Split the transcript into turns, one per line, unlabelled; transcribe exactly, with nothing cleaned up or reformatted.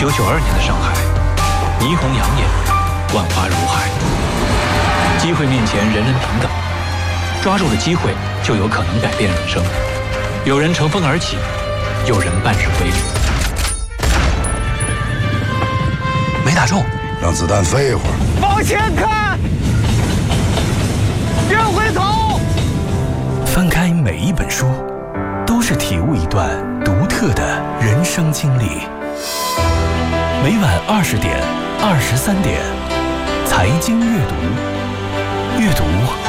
九九二年的上海，霓虹养眼，万花如海。机会面前人人平等，抓住了机会就有可能改变人生。有人乘风而起，有人半日归零。没打中，
让子弹飞一会儿。
往前看，别回头。
翻开每一本书，都是体悟一段独特的人生经历。每晚二十点、二十三点，财经阅读，阅读